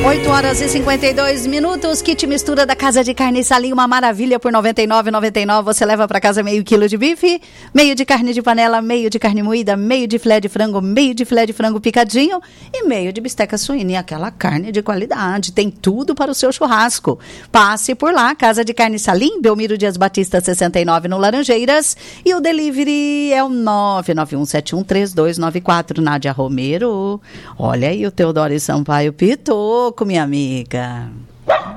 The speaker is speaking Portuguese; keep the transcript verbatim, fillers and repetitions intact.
oito horas e cinquenta e dois minutos, kit mistura da Casa de Carne Salim, uma maravilha por noventa e nove reais e noventa e nove centavos. Você leva para casa meio quilo de bife, meio de carne de panela, meio de carne moída, meio de filé de frango, meio de filé de frango picadinho e meio de bisteca suína. E aquela carne de qualidade, tem tudo para o seu churrasco. Passe por lá, Casa de Carne Salim, Belmiro Dias Batista sessenta e nove no Laranjeiras, e o delivery é o nove nove um sete um três dois nove quatro. Nádia Romero, olha aí o Teodoro Sampaio Pitoco, minha amiga.